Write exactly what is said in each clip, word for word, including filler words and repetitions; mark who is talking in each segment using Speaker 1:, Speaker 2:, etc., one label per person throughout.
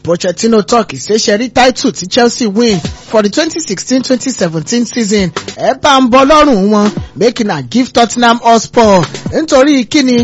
Speaker 1: Pochettino talk say Sherry title tí Chelsea win for the twenty sixteen twenty seventeen season ẹ bá ń bọ́ lọ́rùn wọn make na give Tottenham Hotspur nítorí kíni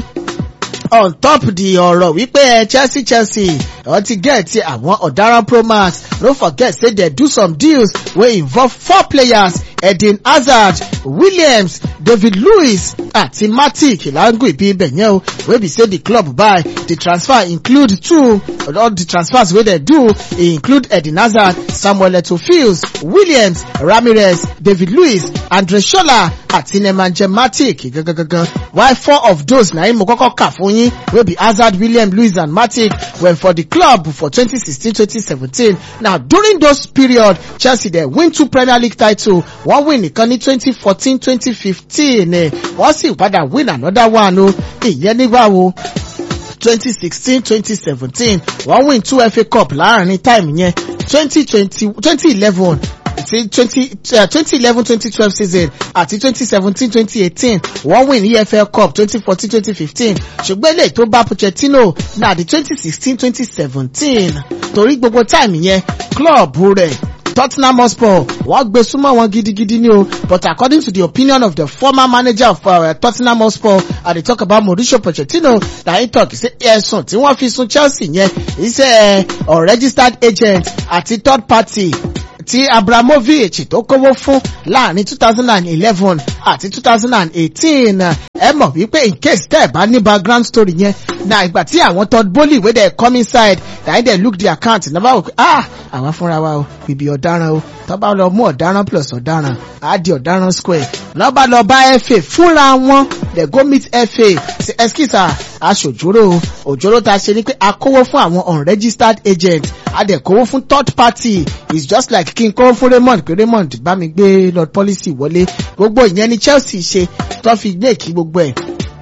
Speaker 1: on top the ọ̀rọ̀ wípé Chelsea Chelsea wọ́n ti get àwọn ọ̀daràn promax. No forget say they do some deals wey involve four players: Eden Hazard, Williams, David Luiz àti Matic langu ibi ibẹ̀ yẹn o wey be say the club buy. The transfer include two all the transfers wey they do include Eden Hazard, Samuel Eto'o Fields, Williams, Ramirez, David Luiz, Andre Scholler àti Nemanja Matic gangan. While four of those na im mo kọ́kọ́ kà fún yín wey be Hazard, Williams, Luiz and Matic were for the club for twenty sixteen twenty seventeen. Now during those period Chelsea they win two Premier League title. One win nìkan ní twenty fourteen twenty fifteen eh. Wọ́n sì padà win another one o. Ìyẹn ní báwo twenty sixteen twenty seventeen wọ́n win two F A Cup láàrin time yẹn twenty twenty twenty eleven sí twenty eleven twenty twelve season àti twenty seventeen twenty eighteen wọ́n win E F L Cup twenty fourteen twenty fifteen ṣùgbọ́n eléyìí tó bá Pochettino na the twenty sixteen twenty seventeen torí gbogbo time yẹn club rẹ̀ Tottenham Hotspur wọ́n gbé súnmọ́ wọn gidigidi ni o, but according to the opinion of the former manager of uh, Tottenham Hotspur, and they talk about Mauricio Pochettino, na he talk say ẹ̀sùn tí wọ́n fi sùn Chelsea yẹn iṣẹ́ unregistered agent àti third party tí Abramovich tó kówó fún láàrin two thousand eleven àti two thousand eighteen. Ẹ mọ̀ wípé in case tẹ́ ẹ̀ bá ní background story yẹn na ìgbà tí àwọn Todd Boehly wey dey come inside na dey look the account na báwo ah àwọn fúnra wa o bíbí ọ̀daràn o tó bá lọ mú ọ̀daràn plus ọ̀daràn á di ọ̀daràn square lọ́ bá lọ bá F A fúnra wọn they go meet F A say excuse aṣòjóró òjòrò tá a ṣe ni pé a kówó fún àwọn unregistered agent a dẹ̀ kówó fún third party. It's just like kí n kówó fún Raymond pé Raymond bá mi gbé Lord policy wọlé gbogbo ìyẹn ni Chelsea ṣe tó fi gbé kí gbogbo ẹ̀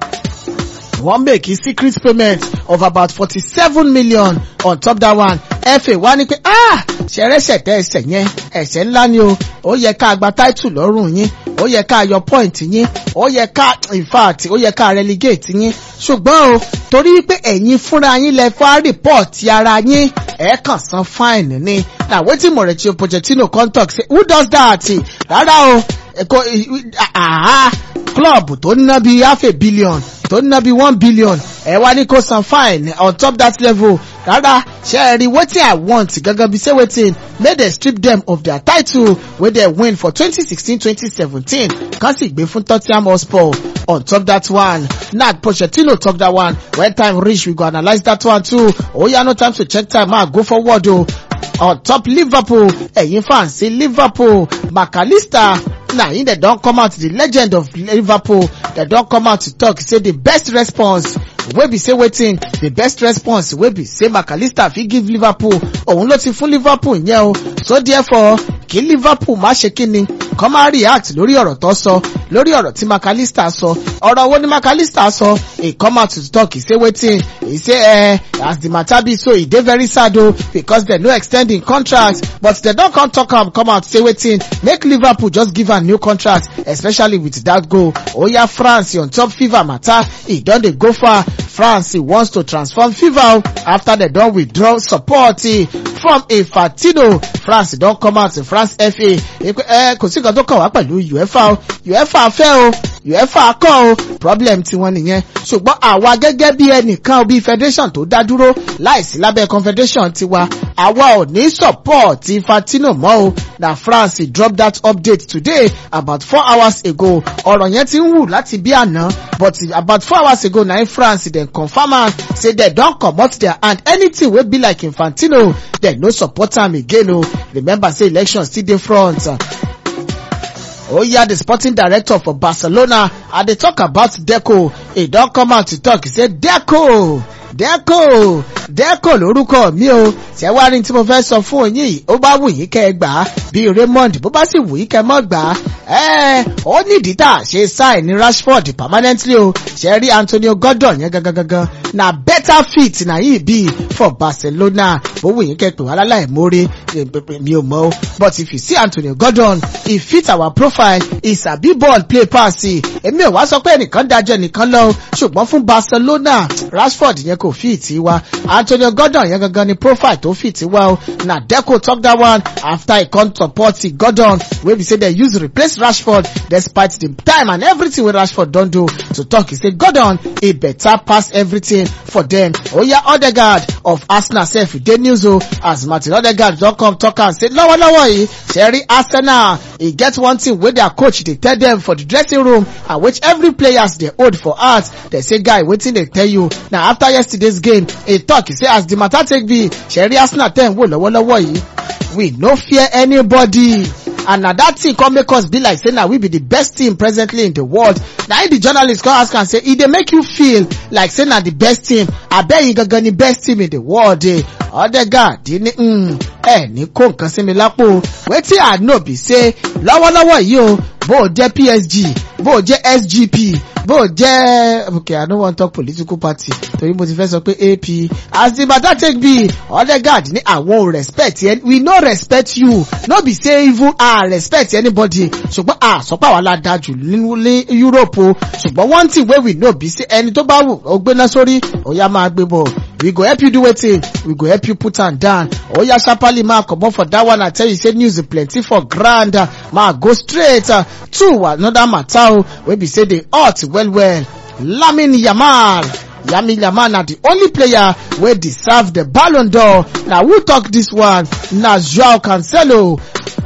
Speaker 1: wọ́n make a secret payment of about forty-seven million on top that one. F A wá ní pé ah ṣẹrẹsẹ tẹ ẹsẹ yẹn ẹsẹ ńlá ni o ó yẹ ká gba title lọ́rùn yín ó yẹ ká yọ point yín ó yẹ ká in fact ó yẹ ká relegate yín ṣùgbọ́n o torí pé ẹ̀yin fúnra yín lẹ fà report ara yín ẹ kàn san fine ni. Na wetin Mauricio Pochettino come talk say who does that? Rárá o ẹ̀kọ́ àhá club tó ná bí half a billion tó ná bí one billion ẹ wá ní kó san fine on top that level. Rárá ṣe ẹ rí wetin I want gangan be say wetin make dem strip them of their title wey dem win for twenty sixteen twenty seventeen kan sì gbé fún Tottenham Hotspur on top that one. Na Pochettino talk that one when time reach we go analyse that one too. Oya no time to check time ma go forward o. On top Liverpool ẹ̀yin fans say Liverpool McAllister na him dem don come out, the legend of Liverpool dem don come out to talk say the best response wey be say wetin the best response wey be say McAllister fit give Liverpool òun ló ti fún Liverpool yẹn o. So therefore kí Liverpool má ṣe kíni kó má react lórí ọ̀rọ̀ tó sọ lórí ọ̀rọ̀ tí McAllister sọ. Ọ̀rọ̀ wo ni McAllister sọ? He come out to talk, he say wetin he say eh as the matter be so e dey very sad o because dem no extend im contract, but dem don come talk am come out say wetin make Liverpool just give am new contract especially with that goal. Oya France on top FIFA matter e don dey go far. France wants to transform FIFA after they don withdraw support from Infantino. France don come out to France F A eh kò sí kan tó kàn wá pẹ̀lú UEFA o UEFA fẹ́ o UEFA kọ́ o problem tí wọ́n nìyẹn. Ṣùgbọ́n àwa gẹ́gẹ́ bí ẹnìkan bí federation tó dá dúró láìsí lábẹ́ confederation tiwa àwa ò ní support Infantino mọ́ o. Na France drop that update today about four hours ago. Ọ̀rọ̀ yẹn ti ń wù láti bí àná but about four hours ago na in France dem confirm am say dem don comot their hand anything wey be like Infantino dem no support am again o. Remember say election still dey front. Oh yeah, the sporting director for Barcelona and they talk about Deco. He don come out to talk. He said Deco Deco Deco lórúkọ mi o. Ṣé wá rí tí mo fẹ́ sọ fún yín ó bá wù yín kẹ́ gbà á bí Raymond bó bá sì wù yín kẹ́ mọ́ gbà á. Eh ó nídìí tá ṣe sign ní Rashford permanently o. Ṣé rí Antonio Gordon yẹn gangan na better fit na yìí bí for Barcelona. Bó wù yín kẹ́ pè wá láláì mórí mi ò mọ̀ o. But if you see Antonio Gordon he fit our profile, he sabi ball play pass. Èmi ò wá sọ pé ẹnìkan dájọ́ ẹnìkan lọ ṣùgbọ́n fún Barcelona Rashford yẹn kò fit wa Antonio Gordon yẹn gangan ni profile tó fit well. Na Deco talk that one after he come support Gordon wey be say they use replace Rashford despite the time and everything wey Rashford don do to talk. He say Gordon he better pass everything for them. Oya Odegaard of Arsenal sef dey news o as Martin Odegaard don come talk and say lọ́wọ́lọ́wọ́ yìí Sherry Arsenal e get one thing wey their coach dey tell them for the dressing room and which every players dey hold for heart. They say guy wetin dey tell you na after yesterday's game he talk he say as the matter take be Sherry Arsenal tell him wo lọ́wọ́lọ́wọ́ yìí we no fear anybody. And na that thing come make us be like say na we be the best team presently in the world. Na the journalist come ask am say e dey make you feel like say na the best team abeg you gangan the best team in the world eh. Odegaard ní mm, ẹ ní kó nǹkan sí mi lápò wetin I know be say lọ́wọ́lọ́wọ́ yìí o bó o jẹ́ P S G bó o jẹ́ S G P bó o jẹ́ okay I no wan talk political party torí mo ti fẹ́ sọ pé A P as the matter take be Odegaard ní àwọn ò respect yẹn we no respect you no be say even I respect anybody ṣùgbọ́n a sọ pé àwa la dáa jù ní Europe o ṣùgbọ́n one thing wey we know be say ẹni tó bá wù ó gbéná sórí ó yá máa gbé bọ̀ we go help you do wetin we go help you put am down ó yá sharparly máa comot for that one I tell you say news plenty for ground máa go straight uh, to another matter o wey be say dey hot well well. Lamine Yamal Lamine Yamal na the only player wey deserve the Ballon d'Or. Na who talk this one na Joao Cancelo.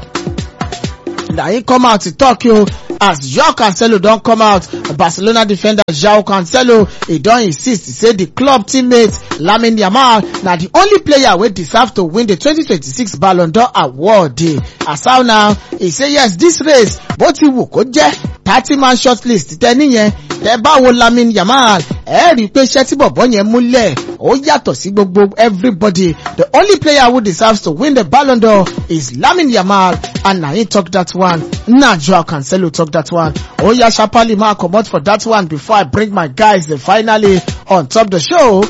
Speaker 1: Na him come out to talk yo as Joao Cancelo don come out. Barcelona defender Joao Cancelo he don insist say the club teammate Lamine Yamal na the only player wey deserve to win the twenty twenty-six Ballon d'Or award. As how now he say yes this race bó ti wù kó jẹ́ thirty man shortlist tẹ níyẹn tẹ bá wo Lamine Yamal ẹ rí i pé iṣẹ́ tí bọ̀bọ̀ yẹn múlẹ̀ ó yàtọ̀ sí gbogbo everybody. The only player who deserves to win the Ballon d'Or is Lamine Yamal and na him talk that one. Na Joao Cancelo talk that one. Oh yeah, sharparly ma comot for that one before I bring my guys uh, finally on top the show.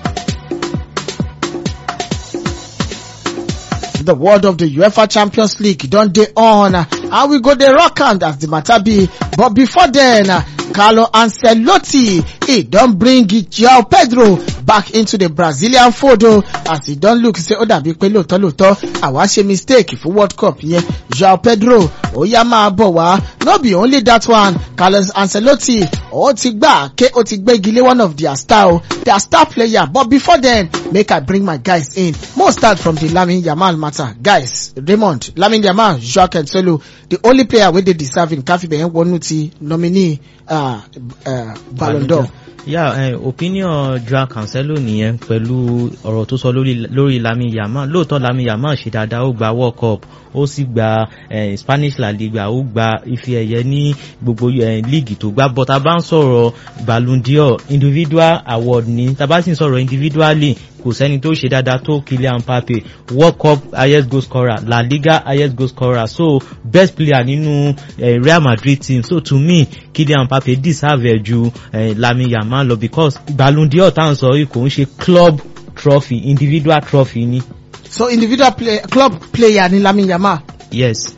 Speaker 1: The world of the UEFA Champions League don dey on uh, and we go dey rock am as the matter be. But before then, uh, Carlo Ancelotti he don bring João Pedro back into the Brazilian fold as he don look say ó dàbí pé lóòótọ́ lóòótọ́ àwa ṣe mistake fún World Cup yẹn. João Pedro ó yá máa bọ̀ wá. No be only that one, Carlos Ancelotti ó ti gbà ké ó ti gbégi lé one of their star their star player. But before then make I bring my guys in. More start from the Lamine Yamal matter. Guys, Raymond, Lamine Yamal, Joao Cancelo, the only player wey dey deserving káfí bẹ̀yẹn wọnú ti nominee uh, uh, Ballon d'Or.
Speaker 2: Yeah, uh, opinion Joao Cancelo nìyẹn pẹ̀lú ọ̀rọ̀ tó sọ lórí lórí Lamine Yamal. Lóòótọ́ Lamine Yamal ṣe dáadáa ó gba World Cup ó sì gba eh, Spanish La Liga ó gba ife ẹ̀yẹ ní gbogbo eh, league tó gbá. But a bá ń sọ̀rọ̀ Ballon d'Or individual award ni tá bá sì ń sọ̀rọ̀ individually kò sẹ́ni tó ṣe dáadáa tó Kylian Mbappe. World Cup highest goal scorer, La Liga highest goal scorer, so best player nínú eh, Real Madrid team. So to me Kylian Mbappe deserve ju eh, Lamine Yamal lọ because Ballon d'Or tá ń sọ yìí kò ń ṣe club trophy, individual trophy ni.
Speaker 1: So individual play, club player ni Lamine Yamal.
Speaker 2: Yes.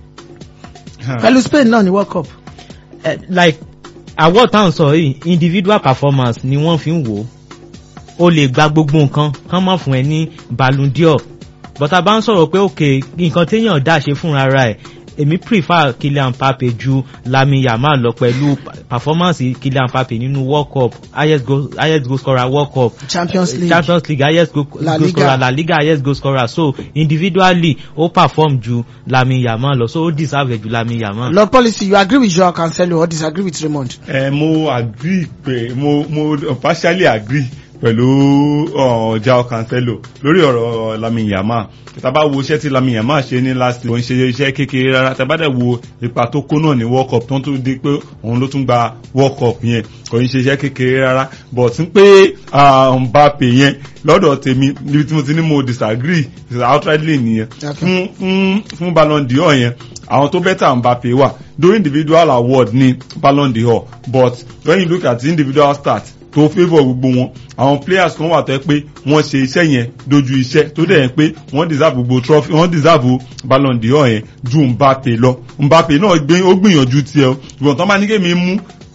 Speaker 1: Pẹ̀lú Spain náà ni World Cup.
Speaker 2: Uh, like award tá ń sọ yìí individual performance ni wọ́n fi ń wò. O lè gba gbogbo nǹkan kán má fún ẹ ní Ballon d'Or. But a bá ń sọ̀rọ̀ pé okay nǹkan téèyàn dá ṣe fúnra ra ẹ̀ èmi prefer Kylian Mbappe ju Lamine Yamal lọ pẹ̀lú performance Kylian Mbappe nínú World Cup highest goal highest goal scorer World Cup
Speaker 1: Champions League
Speaker 2: Champions League highest goal,
Speaker 1: La
Speaker 2: goal
Speaker 1: Liga.
Speaker 2: scorer La Liga highest goal scorer. So individually ó perform ju Lamine Yamal lọ so ó deserve ju Lamine Yamal.
Speaker 1: Lord Policy, you agree with Joao Cancelo or disagree with Raymond?
Speaker 3: Eh, mo agree pé mo mo partially agree pẹ̀lú uh, Joao Cancelo lórí ọ̀rọ̀ Lamine Yamal. Tàbá wo iṣẹ́ tí Lamine Yamal ṣe ní last year, ó ń ṣe iṣẹ́ kékeré rárá. Tàbá dẹ̀ wo ipa tó kó náà ní World Cup tó ń tún di pé òun ló tún gba World Cup yẹn, kò ń ṣe iṣẹ́ kékeré rárá. But ń pé Mbappe yẹn lọ́dọ̀ tèmi níbi tí mo ti ní mo disagree outrightly nìyẹn. Fún fún fún Ballon d'Or yẹn àwọn tó better Mbappe wà do individual award ní Ballon d'Or, but when you look at the individual stats tó favour gbogbo wọn, àwọn players kan wà tó yẹ pé wọ́n ṣe iṣẹ́ yẹn dojú iṣẹ́ tó dẹ̀ yẹn pé wọ́n deserve gbogbo trophy, wọ́n deserve Ballon d'Or yẹn ju Mbappe lọ. Mbappe náà gbé ó gbìyànjú tiẹ̀ o, ìwọ̀n tán bá ní kémi mú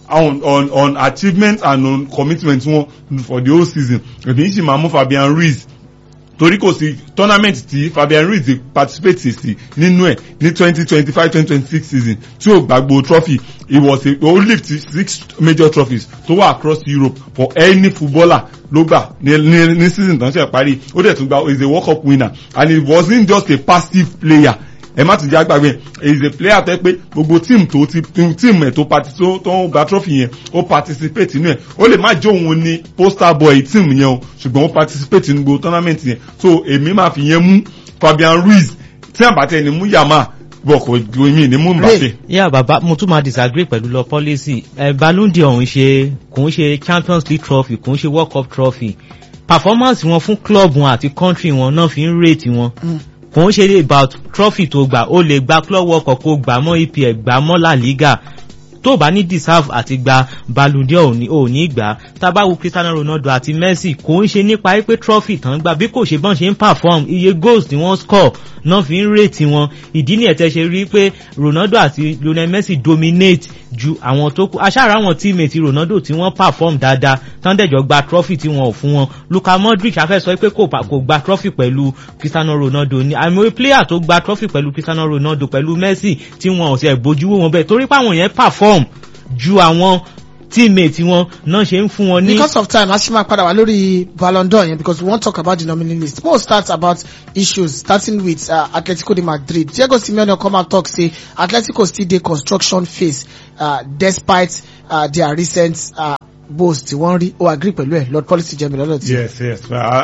Speaker 3: on on on achievement and on commitment wọn for the whole season èmi sì máa mú Fabian Ruiz torí kò sí tournament tí Fabian Ruiz participate sí nínú ẹ̀ ní twenty twenty five twenty twenty six season tí ó gbàgbó trophy he was a ó lift six major trophies tó wà across Europe for any footballer ló gbà ní ní ní season tán ṣe parí ó dẹ̀ tún gba he is a World Cup winner and he wasn't just a passive player ẹ má ti jẹ́ àgbàgbé he is a player tẹ́ pé gbogbo team tó ti team ẹ̀ tó parti tó tó gba trophy yẹn ó participate nínú ẹ̀ ó lè má jẹ́ òun ní poster boy team yẹn o ṣùgbọ́n ó participate nínú gbogbo tournament yẹn so èmi máa fi yẹn mú Fabian Ruiz tí àbátẹ́ ni mú Yamal bọ̀ kò gbóyìn ní mú Mbappe.
Speaker 2: yà bàbá mo tún máa disagree pẹ̀lú lọ policy ẹ̀ Ballon d'Or ń ṣe kò ń ṣe Champions League trophy kò ń ṣe World Cup trophy performance wọn fún club wọn àti country wọn náà fi ń rate wọn. Mm. kò ń ṣe about trophy tó gbà ó lè gba club world cup kó gbà mọ́ E P L gbà mọ́ La Liga tó bá ní deserve àti gba Ballon d'Or òní òní gbà tábàwù Cristiano Ronaldo àti Messi kò ń ṣe nípa pé trophy tán gbà bí kò ṣe bọ́n ṣe ń perform iye goals tí wọ́n score náà fi ń rate wọn ìdí ni ẹ̀tẹ́ ṣe rí pé Ronaldo àti Lionel Messi dominate ju àwọn tó kù aṣáára àwọn teammate Ronaldo tí wọ́n perform dáadáa tán dẹ̀jọ́ gba trophy tí wọ́n ò fún wọn Luka Modric afẹ́ sọ pé kò kò gba trophy pẹ̀lú Cristiano Ronaldo ni àmì player tó gba trophy pẹ̀lú Cristiano Ronaldo pẹ̀lú Messi tí wọ́n ò ṣe bójú wò wọn bẹ́ẹ̀ torí pé àwọn yẹn perform ju àwọn teammate wọn náà ṣe ń fún wọn ní.
Speaker 1: Because of time asima padà wá lórí Ballon d'Or yẹn because we wan talk about the nominee list more start about issues starting with uh, Atletico de Madrid. Diego Simeone come out talk say Atletico still dey construction phase uh, despite uh, their recent uh, boast tí wọ́n rí ó agree pẹ̀lú ẹ̀ Lord Policy Jemi lọ́dọ̀ tí.
Speaker 3: yes yes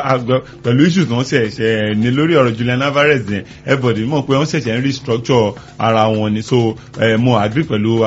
Speaker 3: pẹ̀lú issues náà ṣẹ̀ṣẹ̀ ní lórí ọ̀rọ̀ Julian Alvarez yẹn everybody mọ̀ pé wọ́n ṣẹ̀ṣẹ̀ ń restructure ara wọn ni so uh, mo agree pẹ̀lú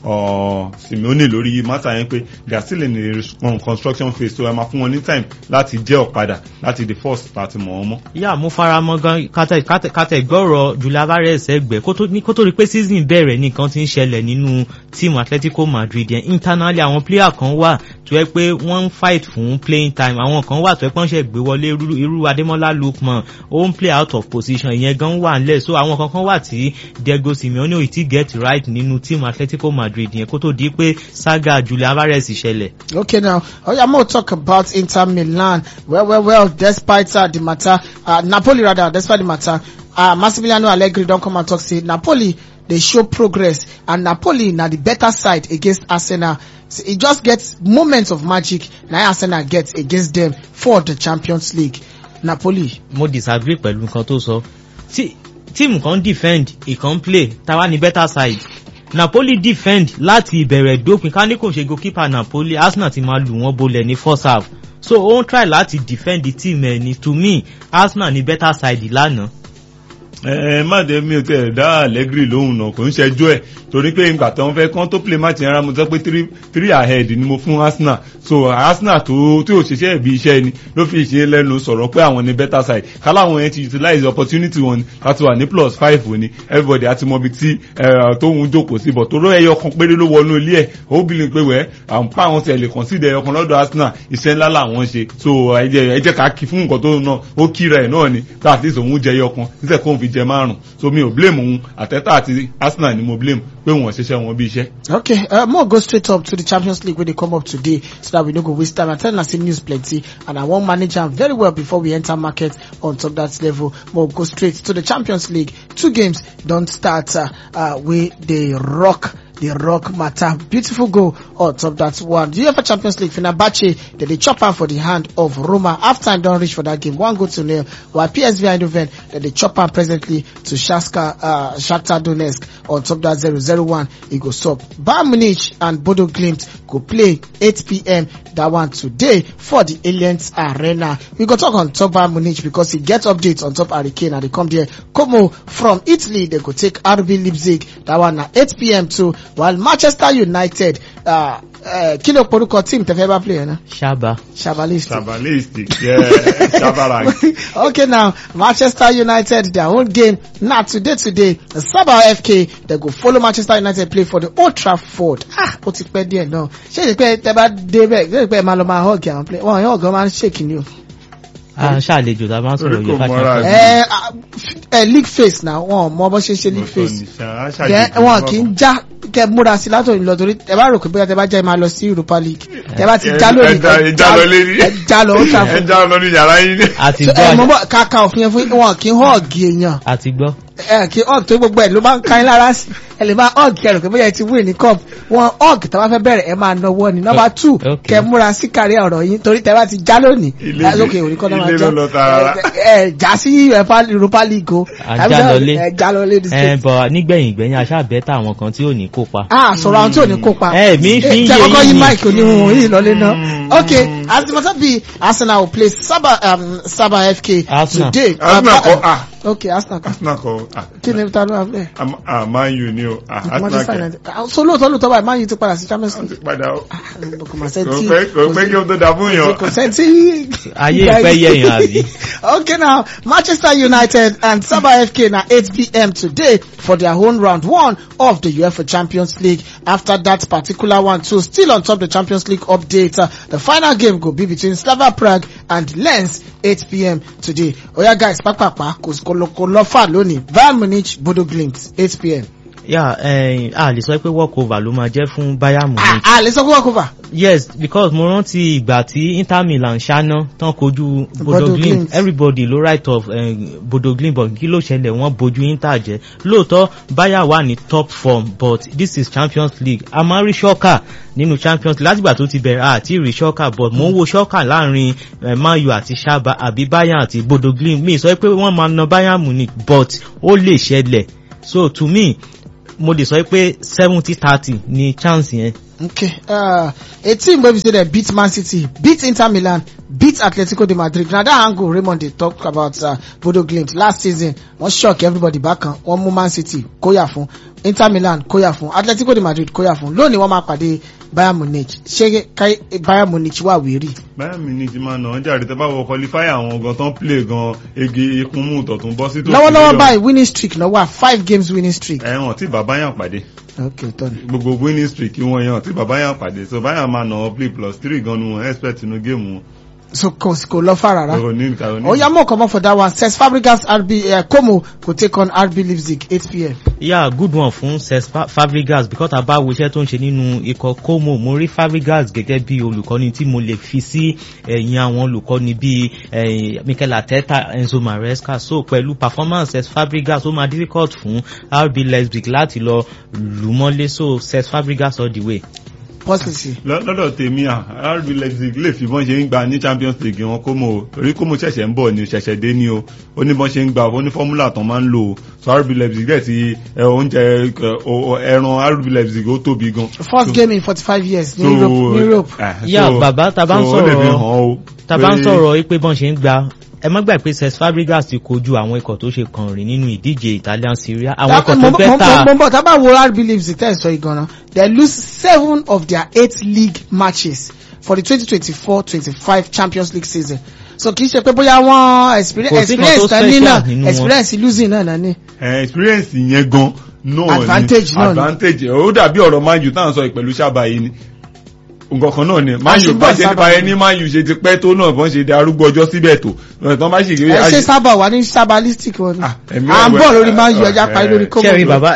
Speaker 3: uh, Simeone lórí matter yẹn pé they are still in the construction phase so ẹ máa fún wọn ní time láti jẹ́ ọ̀padà láti the first láti mọ̀ ọ́ mọ́.
Speaker 2: yà mo fara mọ́ gan kátẹ́ gbọ́rọ̀ Julian Alvarez ẹgbẹ́ kó tó rí pé season bẹ̀rẹ̀ nìkan ti ń ṣẹlẹ̀ nínú team Atletico Madrid yẹn internally àwọn player kan wà tó yẹ pé wọ́n ń fight fún playing time àwọn kan wà tó yẹ pé wọ́n ṣe gbé wọlé irú Ademola Lookman ó ń play out of position ìyẹn gan wà nílẹ̀ so àwọn kankan wà tí Diego Simeone ò ti get right nínú team Atletico Madrid yẹn kó tó di pé saga Julian Alvarez ṣẹlẹ̀.
Speaker 1: Okay now oya mo talk about Inter Milan well well well despite uh, the matter uh, Napoli rather despite the matter uh, Massimiliano Allegri don come and talk say Napoli dey show progress and Napoli na the better side against Arsenal. So it just gets moments of magic na Arsenal get against them for the Champions League. Napoli.
Speaker 2: Mo disagree pẹ̀lú nǹkan tó sọ. Tí team kan defend, ìkan play, táwa ní better side. Napoli defend láti ìbẹ̀rẹ̀ dópin ká ní kò ṣe goalkeeper Napoli Arsenal ti máa lù wọ́n bolẹ̀ ní first half. So ó ń try láti defend the team ẹ̀ ni to me Arsenal ní better side lánàá.
Speaker 3: ẹ má dé mi ò tẹ dá Allegri lóhùn náà kò ń ṣẹjọ́ ẹ̀ torí pé ìgbà tó ń fẹ́ kán tó play match yẹn ra mo sọ pé three three ahead ni mo fún Arsenal so Arsenal tó tí ò ṣiṣẹ́ ìbí iṣẹ́ ni ló fi ṣe lẹ́nu sọ̀rọ̀ pé àwọn ní better side káláwọn yẹn ti utilize opportunity wọn láti wà ní plus five ni everybody àti mọ ibi tí tóun jókòó sí bọ̀ toró ẹyọ kan péré ló wọnú ilé ẹ̀ ó bìlì pé wẹ́ àwọn pa àwọn tẹ̀lé consider ẹyọ kan lọ́dọ̀ Arsenal iṣẹ́ ńlá làwọn ṣe so ẹ jẹ́ ká kí fún nǹkan tó náà ó kíra ẹ̀ náà ni tá àti ìṣòwò jẹ ẹyọ kan níṣẹ́ kóun fi jẹ márùn so mi ò blame òun Àtẹ́tà àti Arsenal ni mo blame pé wọ́n ṣiṣẹ́ wọn bí iṣẹ́.
Speaker 1: Okay uh, more go straight up to the Champions League wey dey come up today so that we no go waste time. I tell una say news plenty and I wan manage am very well before we enter market on top that level. More go straight to the Champions League. Two games don start uh, uh, wey dey rock the rock matter. Beautiful goal on top that one. The UEFA Champions League Fenerbahce they dey chop am for the hand of Roma. Half time don reach for that game. One goal to nil. While P S V Eindhoven they dey chop am presently to Shakhtar uh, Shakhtar Donetsk on top that zero zero one. E go stop. Bayern Munich and Bodo Glimt go play eight p m that one today for the Allianz Arena. We go talk on top Bayern Munich because e get updates on top Harry Kane and they come there. Como from Italy they go take R B Leipzig. That one na eight p m too. While Manchester United uh uh kilo poruko team te fẹ́ play na
Speaker 2: Shaba
Speaker 1: Shabalistic
Speaker 3: Shabalistic yeah Shabarang.
Speaker 1: Okay now Manchester United their own game now today today the Sabah F K they go follow Manchester United play for the Old Trafford. Ah ó ti pẹ́ díẹ̀ náà ṣé pé tẹ́ bá dé be ṣé pé ma lọ ma hug àwọn play wọ́n yóò gan man shake ni o.
Speaker 2: Ah ṣàlejò tá bá sọ̀rọ̀ yẹn
Speaker 3: Mora.
Speaker 1: eh eh league face now wọ́n mọ bó ṣe ṣe league face. Then wọ́n kì í já kẹ múra sí látòrí lọ torí ẹ bá rò pé bóyá tẹ bá jẹ́ máa lọ sí Europa League tẹ bá ti já lórí
Speaker 3: ẹ já lọ lérí
Speaker 1: ẹ já lọ ó ṣàfù
Speaker 3: ẹ já lọ ní yàrá yín.
Speaker 2: àti
Speaker 1: ẹ
Speaker 2: gbọ́
Speaker 1: mọ bọ kàkà òfin yẹn fún wọn kì í họ́ọ̀gì èèyàn
Speaker 2: àti gbọ́.
Speaker 1: ẹ kì í họ́ọ̀gì tó gbogbo ẹ ló máa ń ká yín lára sí ẹ lè máa họ́ọ̀gì kẹrù pé bóyá ẹ ti win ní cup wọn họ́ọ̀gì tó bá fẹ́ bẹ̀rẹ̀ ẹ máa nọwọ́ ni number two kẹ múra sí kárí ọ̀rọ̀ yín torí tẹ bá ti já lónìí lókè òní kọ́ náà máa já ẹ já sí Europa League o
Speaker 2: àjálọlé
Speaker 1: ẹ já lọ lé
Speaker 2: ẹ bọ nígbẹ̀yìn gbẹ̀yìn aṣáàbẹ̀tà àwọn kan tí ò ní kópa.
Speaker 1: ah sọ̀rọ̀ àwọn tí ò ní kópa
Speaker 2: ẹ mi fi ń
Speaker 1: jẹ́
Speaker 2: yé
Speaker 1: kọ́kọ́ yí
Speaker 2: yín
Speaker 1: mic oníhun yìí lọlé náà okay as the matter be Arsenal will play Saba um, Saba F K
Speaker 2: Arsenal.
Speaker 1: today.
Speaker 3: Arsenal kọ ah
Speaker 1: okay Arsenal kan
Speaker 3: Arsenal kọ ah
Speaker 1: kí ni ta ló wà fẹ́.
Speaker 3: ah Man U ni o ah Arsenal kẹ
Speaker 1: so lóòótọ́ lóòótọ́ báyìí Man U ti padà sí Champions
Speaker 3: wọ́n ti
Speaker 1: League.
Speaker 3: padà o
Speaker 1: kò mà
Speaker 3: kò
Speaker 1: sẹ́ńtì
Speaker 3: pẹ́ kò pẹ́ kí o tó dà fún yàn.
Speaker 1: kò sẹ́ńtì.
Speaker 2: ayé ìfẹ́ yẹ̀yàn àbí.
Speaker 1: Okay now Manchester United and Saba F K na eight p m today for their own round one of the UEFA Champions League. After that particular one too, still on top the Champions League update, uh, the final game go be between Slavia Prague and Lens eight p m today. Oya guys, papapa, kò lọ fà lónìí. Bayern Munich, Bodo Glimt eight p m.
Speaker 2: yà ẹ a lè sọ pé walkover ló máa jẹ́ fún Bayern Munich.
Speaker 1: Ah, lè sọ pé walkover.
Speaker 2: Yes, because mo rántí ìgbà tí Inter Milan ṣáná tán kojú Bodo Glimt, everybody ló write off uh, Bodo Glimt, but kí ló ṣẹlẹ̀ wọ́n bojú Inter jẹ́. Lóòótọ́ Bayern wà ní top form, but this is Champions League. A máa rí ṣọ́kà nínú Champions League látìgbà tó ti bẹ̀rẹ̀ àti rí ṣọ́kà, but mo ń wo ṣọ́kà láàrin uh, Man U àti Saba àbí Bayern àti Bodo Glimt. Mi sọ pé wọ́n máa na Bayern Munich, but ó lè ṣẹlẹ̀. So to me, mo lè sọ pé seventy thirty ni chance yẹn.
Speaker 1: Okay, uh, a team wey be say dem beat Man City, beat Inter Milan, beat Atletico de Madrid. Na that angle Raymond dey talk about uh, Bodo Glimt last season. Wọ́n shock everybody back kan, wọ́n mú Man City kóyà fún, Inter Milan kóyà fún, Atletico de Madrid kóyà fún. Lónìí wọ́n máa pàdé Bayern Munich. Ṣé Bayern Munich wà wérí?
Speaker 3: Bayern Munich máa nà ọ́n jàre tẹ́ bá wọ qualify àwọn gan tán play gan ege ikun mú tọ̀tún bọ́ sí tó.
Speaker 1: Lọ́wọ́lọ́wọ́ báyìí winning streak náà wà five games winning streak.
Speaker 3: Ẹ̀wọ̀n tí bàbá yàn pàdé.
Speaker 1: Okay, tọ́ni.
Speaker 3: Gbogbo winning streak wọn yàn tí bàbá yàn pàdé, so Bayern máa nà ọ́ play plus three gan ni wọ́n expect inú game wọn.
Speaker 1: So kò kò lọ far rárá.
Speaker 3: Kò ní kò ní.
Speaker 1: Oya mo come for that one. Cesc Fabregas R B uh, Como go take on R B Leipzig eight p m.
Speaker 2: Yeah, good one fún Cesc Fabregas, because tá bá wo iṣẹ́ tó ń ṣe nínú ikọ̀ Como, mo rí Fabregas gẹ́gẹ́ bí olùkọ́ni tí mo lè fi sí ẹ̀yìn àwọn olùkọ́ni bí Mikel Arteta, Enzo Maresca. So pẹ̀lú performance Cesc Fabregas ó máa difficult fún R B Leipzig láti lọ lù mọ́lé, so Cesc Fabregas all the way.
Speaker 1: Possibly.
Speaker 3: Lọ́dọ̀ tèmi à R B Leipzig lè fi bọ́n ṣe ń gba ní Champions League wọn Como o, torí Como ṣẹ̀ṣẹ̀ ń bọ̀ ni ṣẹ̀ṣẹ̀ dé ní o, ó ní bọ́n ṣe ń gba ó ní fọ́múlà tán máa ń lò o, so R B Leipzig dẹ̀ ti oúnjẹ ẹran R B Leipzig ó tóbi gan.
Speaker 1: First game in forty five years ní Europe. Ní Europe.
Speaker 2: Yeah, bàbá tá bá ń sọ̀rọ̀ tá bá ń sọ̀rọ̀ pé bọ́n ṣe ń gba, ẹ má gbà pé Cesc Fabregas ti kojú àwọn ikọ̀ tó ṣe kàn rìn nínú ìdíje Italian Serie A, àwọn ikọ̀ tó bẹ́tà.
Speaker 1: mo bọ̀ tá bá wo R B Leipzig tẹ́ ẹ̀ sọ ìgànnà, they lose seven of their eight league matches for the twenty twenty-four twenty-five Champions League season. So kì í ṣe pé bóyá wọ́n experience tani náà experience losing náà náà ni.
Speaker 3: Experience yẹn gan náà ni
Speaker 1: advantage náà ni
Speaker 3: advantage ó dàbí ọ̀rọ̀ Man U táwọn sọ pẹ̀lú Saba yìí ni. Nǹkan kan náà ni Man U bá ṣe nípa ẹni Man U ṣe ti pẹ́ tó náà bọ́n ṣe di arúgbó ọjọ́ síbẹ̀ tó tán bá ṣì kiri.
Speaker 1: ẹ ṣe Saba wà ní Sabalistic wọn ni à ń bọ̀ lórí Man U ẹja parí lórí Como.
Speaker 2: ṣẹ́rí bàbá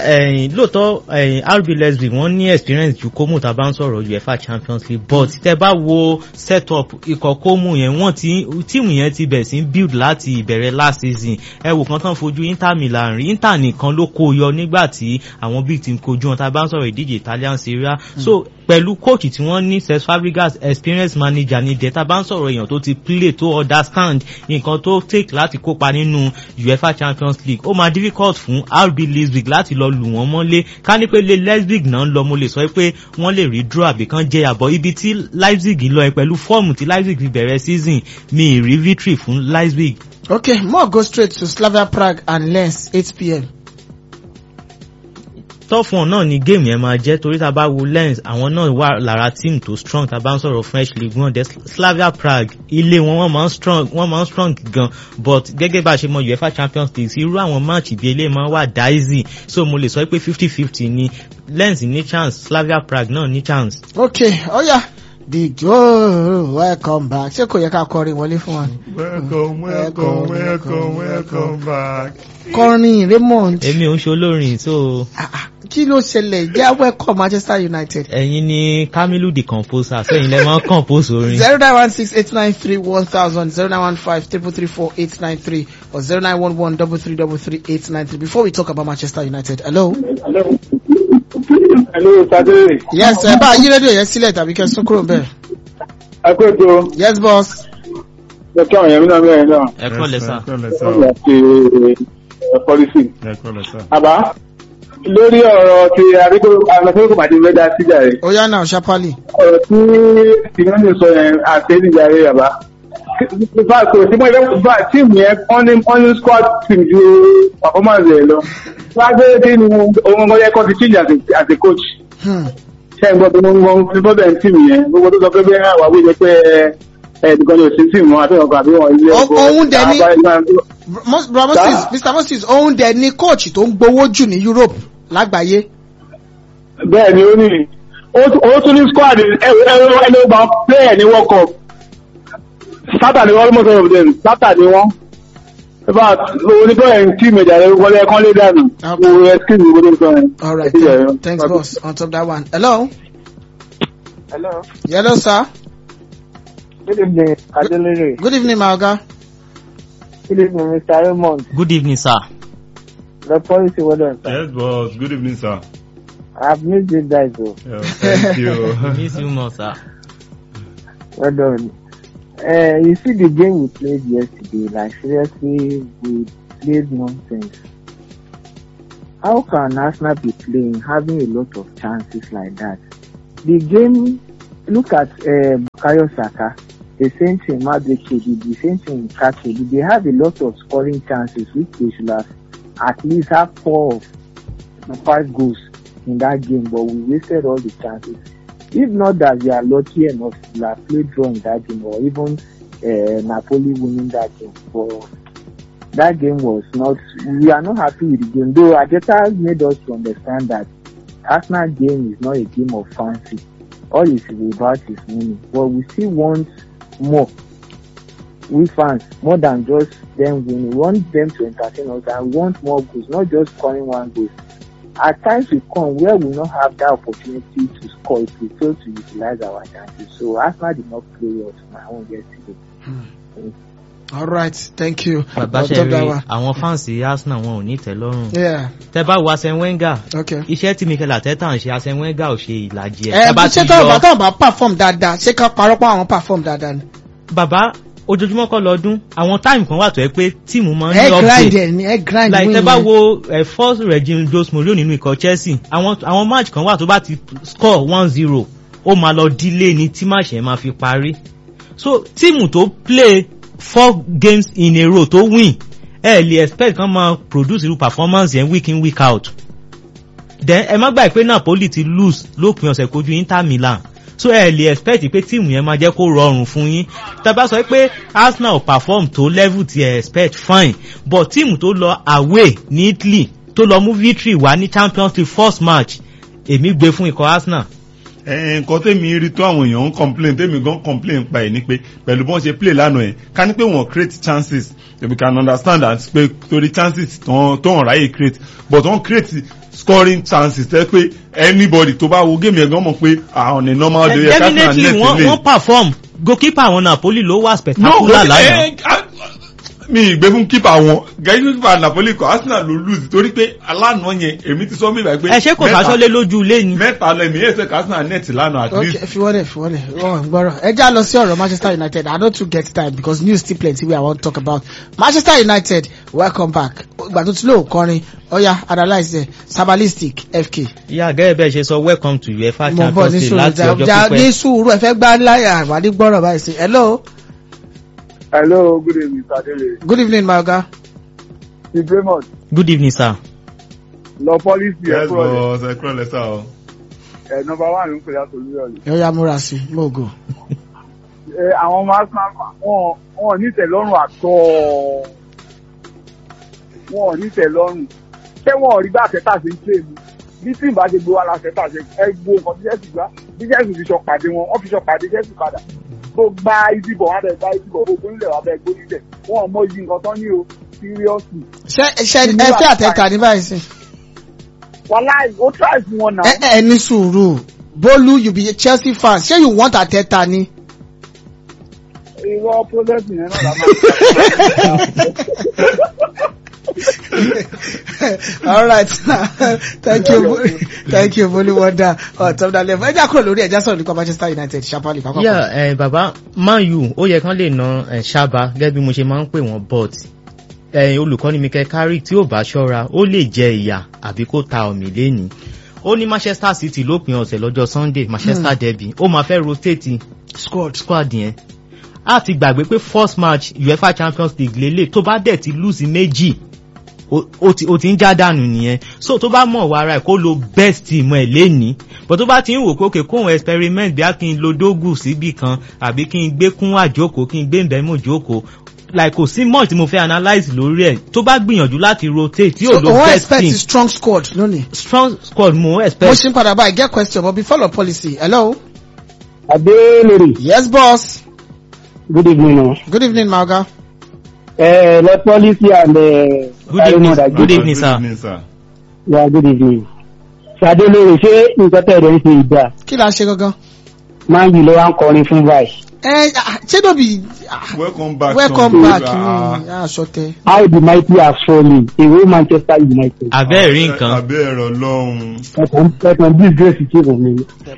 Speaker 2: lóòótọ́ R B Leipzig wọ́n ní experience ju Como tá a bá ń sọ̀rọ̀ UEFA Champions League, but tẹ́ bá wo set up ikọ̀ Como yẹn wọ́n ti tíìmù yẹn ti bẹ̀rẹ̀ sí build láti ìbẹ̀rẹ̀ last season. ẹ wò kan tán fojú Inter Milan rí, Inter nìkan ló kó yọ nígbà tí àwọn big team kojú wọn tá a bá ń sọ̀rọ̀ ìdíje Italian Serie A. So pẹ̀lú coach tí wọ́n ní Cesc Fabregas, experience manager ní dẹ̀, bá ń sọ̀rọ̀ èèyàn tó ti play tó understand nǹkan tó take láti kópa nínú UEFA Champions League, ó máa difficult fún R B Leipzig láti lọ lù wọ́n mọ́lé. Ká ní pé lé Leipzig náà lọ, mo lè sọ pé wọ́n lè rí draw àbí kan jẹ́ àbọ̀. Ibi tí Leipzig lọ ẹ pẹ̀lú fọ́ọ̀mù tí Leipzig fi bẹ̀rẹ̀ season, mi ì rí victory fún Leipzig.
Speaker 1: Okay, more go straight to Slavia Prague and Lens eight p m.
Speaker 2: Tough one náà ni game yẹn máa jẹ́, torí tá bá wo Lens àwọn náà wà lára team tó strong tá bá ń sọ̀rọ̀ French League one. The Slavia Prague ilé wọn wọ́n máa ń strong wọ́n máa ń strong gan, but gẹ́gẹ́ bá a ṣe mọ UEFA Champions League irú àwọn match bí eléyìí máa wà dicey, so mo lè sọ pé fifty fifty ni Lens ní chance, Slavia Prague náà ní chance.
Speaker 1: Okay, oh yeah. The go welcome back. Ṣé kò yẹ ká kọrin wọlé fún wa?
Speaker 3: Welcome, welcome, welcome, welcome back.
Speaker 1: Kọrin Raymond.
Speaker 2: Èmi ò ń ṣe olórin, so.
Speaker 1: kí ló ṣẹlẹ̀ jẹ́ welcome Manchester United.
Speaker 2: ẹ̀yin ni Kamilu the composer sẹ́yìn lẹ́ máa ń compose orin.
Speaker 1: zero nine one six eight nine three one thousand zero nine one five triple three four eight nine three or zero nine one one double three double three eight nine three. Before we talk about Manchester United, hello.
Speaker 4: Hello. Hello, Sadere.
Speaker 1: Yes, ẹ bá yí rédíò yẹn sílẹ̀ tàbí kẹ́ sún kúrò bẹ́ẹ̀.
Speaker 4: Ẹ kó ètò.
Speaker 1: Yes, boss.
Speaker 4: Dọ́kítà ọ̀yàn mi náà bẹ̀rẹ̀ náà.
Speaker 2: ẹ kọ́ lẹ sá.
Speaker 4: Ó yà ṣe pọ́lísì.
Speaker 3: ẹ kọ́ lẹ sá.
Speaker 4: Àbá lórí ọ̀rọ̀ ti àgbẹ̀fẹ́ bàdé mẹ́ta síjà rẹ̀.
Speaker 1: Ó yá náà ṣápálì.
Speaker 4: Ọ̀rọ̀ tí Tìmọ́nì sọ yẹn àti níjà rẹ̀ yàbá. Bá a kò sí mọ́ ilé bá tíìmù yẹn wọ́n ní squad team ju performance rẹ̀ lọ. Wọ́n á gbé kí ni ohun ọmọ yẹn kọ́ ti change as a coach. Ṣé ń gbọ́ pé wọ́n ń fi bọ́bẹ̀ tíìmù yẹn gbogbo tó sọ pé bí wọ́n wà wí jẹ́ pé ẹ̀ẹ́dùkan ní òsì tíìmù àti ọkọ̀ àbí wọn ilé ẹ̀kọ́.
Speaker 1: Òun dẹ̀ ní Bro Moses, Mister Moses, òun dẹ̀ ní coach tó ń gbowó jù ní Europe lágbàáyé.
Speaker 4: Bẹ́ẹ̀ ni ó ní ó tún ní squad ẹ̀rọ ẹni ó bá player ní World Cup. Sátà ni wọ́n almost all of them Sátà ni wọ́n. About oníbẹ̀rẹ̀ tí ìmẹ̀jà rẹ̀ wọlé ẹ̀kan lé dànù. Wo excuse me gbọdọ̀ sọ yẹn.
Speaker 1: All right, thank, thanks boss. On top that one. Hello.
Speaker 5: Hello.
Speaker 1: Hello, sir.
Speaker 5: Good evening, Adelere.
Speaker 1: Good evening, my Oga.
Speaker 5: Good evening, Mister Raymond.
Speaker 2: Good evening, sir.
Speaker 5: The policy, well done, sir.
Speaker 3: Yes, boss. Good evening, sir.
Speaker 5: I've missed you guys, though.
Speaker 3: Yeah, thank you.
Speaker 2: Miss you more, sir.
Speaker 5: Well done. Uh, you see the game we played yesterday, like seriously, we played nonsense. How can Arsenal be playing, having a lot of chances like that? The game, look at uh, Bukayo Saka, the same thing Madueke did, the same thing Kake did. They have a lot of scoring chances, which they should have at least have four or five goals in that game, but we wasted all the chances. If not that we are lucky enough to have played draw in that game, or even uh, Napoli winning that game, but that game was not, we are not happy with the game, though Arteta made us to understand that Arsenal game is not a game of fancy. All it's about is winning, but we still want more. We fans, more than just them winning, we want them to entertain us, and we want more goals, not just scoring one goal. At times we come where we not have that opportunity to score if we fail to utilize our chances. So Arsenal did not play well to my own yesterday.
Speaker 1: Hmm. All right, thank you.
Speaker 2: Bàbá ṣe rí àwọn fáǹsì Arsenal wọn ò ní ìtẹ́lọ́rùn.
Speaker 1: Yeah.
Speaker 2: Tẹ́ bá wo Arsene Wenger.
Speaker 1: Okay.
Speaker 2: Iṣẹ́ tí Mikel Arteta ń ṣe Arsene Wenger ò ṣe ìlàjì ẹ̀.
Speaker 1: Ẹ bí ṣé tó bá tó bá perform dáadáa ṣé ká parọ́ pé àwọn perform dáadáa ni.
Speaker 2: Bàbá ojoojúmọ́ kọ́ lọ́dún àwọn táìmù kan wà tó ẹ pé tíìmù máa ń ní
Speaker 1: ẹ
Speaker 2: update.
Speaker 1: grind ẹ ní ẹ grind
Speaker 2: like
Speaker 1: win
Speaker 2: tẹ́ bá
Speaker 1: yẹn.
Speaker 2: wo ẹ first regime Jose Mourinho nínú ikọ̀ Chelsea àwọn àwọn match kan wà tó bá ti score one zero ó máa lọ delay ní tí match yẹn máa fi parí. So tíìmù tó play four games in a row tó win ẹ lè expect kan máa produce irú performance yẹn week in week out. Then ẹ má gbàgbé pé Napoli ti lose lópin ọ̀sẹ̀ kojú Inter Milan. So ẹ lè expect pé tíìmù yẹn máa jẹ́ kó rọrùn fún yín. Tá bá sọ pé Arsenal perform tó level tí ẹ expect fine, but tíìmù tó lọ away ní Italy tó lọ mú victory wá ní Champions League first match èmi gbé fún ikọ̀ Arsenal.
Speaker 3: nǹkan tèmi rí tó àwọn èèyàn ń complain tèmi gan complain pa ẹ̀ ni pé pẹ̀lú bọ́n ṣe play lánàá ẹ̀ ká ní pé wọ́n create chances we can understand that pé torí chances tó ń ráyè create but wọ́n create scoring chances tẹ́ pé anybody tó bá wo game yẹn gan mọ̀ pé àwọn ní normal day ẹ̀ ká
Speaker 2: definitely wọ́n wọ́n perform goalkeeper àwọn Napoli ló wà spectacular lánàá.
Speaker 3: mi ìgbé fún kípa wọn gẹ́gẹ́ kípa Napoli kọ Arsenal ló lose torí pé alánà yẹn èmi ti sọ mí báyìí pé
Speaker 2: ẹ ṣe kò sásọlé lójú ilé ni.
Speaker 3: mẹ́ta lẹ́mí ẹ̀ sẹ́ Arsenal net lánàá at least.
Speaker 1: Okay, fi wọlé fi wọlé wọn gbọ́rọ̀ ẹ já lọ sí ọ̀rọ̀ Manchester United. I no too get time because news still plenty wey I wan talk about. Manchester United welcome back. Ìgbà tó ti lóò kọrin ọ̀ya analyse ẹ̀ Sabalistic F K.
Speaker 2: ìyá gẹ́gẹ́ bẹ́ẹ̀ ṣe sọ welcome to UEFA Champions League láti ọjọ́ pípẹ́.
Speaker 1: ní sùúrù ẹ fẹ́ gbá láyà àwádìí gbọ́rọ̀ báyìí sí. Hello.
Speaker 4: Hello, good evening, Sadele.
Speaker 1: Good evening, my Oga.
Speaker 4: Ibrahim.
Speaker 2: Good evening, sir.
Speaker 4: Lọ policy
Speaker 3: yes
Speaker 4: ẹ kúrò lẹ.
Speaker 3: boss ẹ kúrò lẹ sá o.
Speaker 4: Ẹ number one ló ń pè látò lórí ọ̀lẹ̀.
Speaker 1: Yóò yá múra sí Mogo.
Speaker 4: Ẹ àwọn ọmọ Arsenal wọn wọn nítẹ̀ lọ́rùn àtọ̀ wọn nítẹ̀ lọ́rùn. Ṣé wọn ò rí bá àtẹ́tà ṣe ń pè mí? Bí tí ìbá ṣe gbowó aláṣẹ́tà ṣe ẹ gbó nǹkan tí Jẹ́sì gbá bí Jẹ́sì fi ṣọ pàdé wọn wọ́n fi ṣọ pàdé Jẹ́sì padà. Tó gba ìdìbò wọn bẹ̀ gba ìdìbò gbogbo nílẹ̀ wọn bẹ̀ gbóni lẹ̀ wọn mọ iye nǹkan tán ní o seriously.
Speaker 1: Ṣé ṣé ẹ fẹ́ àtẹ́tà ní báyìí sí?
Speaker 4: wàhálà ó try fún wọn náà.
Speaker 1: ẹ ẹ ní sùúrù Bolu, you be a Chelsea fan, ṣé you want Arteta ni.
Speaker 4: irọ́ process yẹn náà la máa.
Speaker 1: All right, thank you, thank you, Bolu Wonder. Ọ̀tọ̀ náà lẹ́fọ̀ ẹja kúrò lórí ẹja sọ̀rọ̀ nípa Manchester United ṣapali pápá.
Speaker 2: yà ẹ bàbá Man U ó yẹ kán lè na ẹ Ṣaba gẹ́gẹ́ bí mo ṣe máa ń pè wọ́n but ẹ olùkọ́ni Mikel Carrick tí ò bá ṣọ́ra ó lè jẹ ìyà àbí kó ta ọ̀mì lẹ́ni. Ó ní Manchester City lópin ọ̀sẹ̀ lọ́jọ́ Sunday Manchester hmm. derby ó máa fẹ́ rotate
Speaker 1: squad
Speaker 2: squad yẹn. A ti gbàgbé pé first match UEFA Champions League lélẹ̀ tó bá dẹ̀ ti lose méjì ó ti ó ti ń já dànù nìyẹn. So tó bá mọ̀ wàrà ẹ̀ kó lo best team ẹ̀ lẹ́ni but tó bá ti ń wò pé òkè kóhun experiment bí a kí n lo dógù síbì kan àbí kí n gbé kún àjókòó kí n gbé Mbemo jókòó like kò sí mọ̀ tí mo fẹ́ analyse lórí ẹ̀ tó bá gbìyànjú láti rotate tí ò lo
Speaker 1: so,
Speaker 2: best team.
Speaker 1: So expect strong squad lónìí.
Speaker 2: Strong squad mo expect.
Speaker 1: Mo ṣe ń padà báyìí get question but before the policy hello.
Speaker 5: Adelori.
Speaker 1: Yes boss.
Speaker 5: Good evening. No?
Speaker 1: Good evening Maga.
Speaker 5: Uh, the policy and the.
Speaker 2: Good evening. Good, good evening, sir.
Speaker 3: Good evening, sir.
Speaker 5: Yeah, good evening. Adelori ṣé nǹkan tẹ̀lé ń ṣe ìgbà.
Speaker 1: Kí la ṣe gangan?
Speaker 5: Máa ń yìí ló wá ń kọrin fún báyìí.
Speaker 1: Ẹ ṣé no be.
Speaker 3: Welcome back.
Speaker 1: Welcome back. Aṣọ́tẹ̀.
Speaker 5: How the mighty has fallen away Manchester United.
Speaker 2: Abẹ́ rí nǹkan.
Speaker 3: Abẹ́ ẹ̀rọ lọ́hùn.
Speaker 5: Ẹ̀kan ẹ̀kan disgrace ti fún mi.